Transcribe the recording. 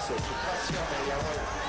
Je suis pas sûr, mais il y a moyen.